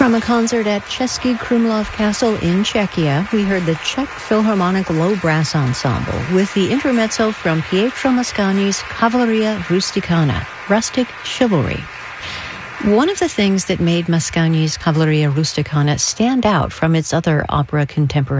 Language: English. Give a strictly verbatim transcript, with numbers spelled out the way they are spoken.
From a concert at Český Krumlov Castle in Czechia, we heard the Czech Philharmonic Low Brass Ensemble with the intermezzo from Pietro Mascagni's Cavalleria Rusticana, Rustic Chivalry. One of the things that made Mascagni's Cavalleria Rusticana stand out from its other opera contemporaries